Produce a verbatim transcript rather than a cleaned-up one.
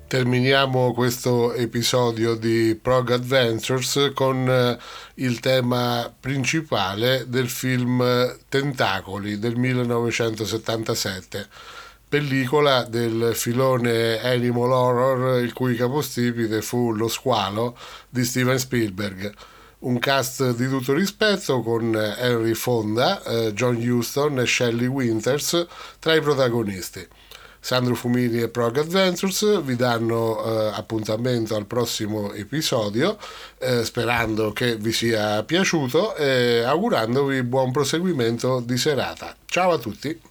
Terminiamo questo episodio di Prog Adventures con eh, il tema principale del film Tentacoli del millenovecentosettantasette, pellicola del filone Animal Horror il cui capostipite fu Lo squalo di Steven Spielberg. Un cast di tutto rispetto con Henry Fonda, eh, John Huston e Shelley Winters tra i protagonisti. Sandro Fumini e Prog Adventures vi danno eh, appuntamento al prossimo episodio, eh, sperando che vi sia piaciuto e augurandovi buon proseguimento di serata. Ciao a tutti!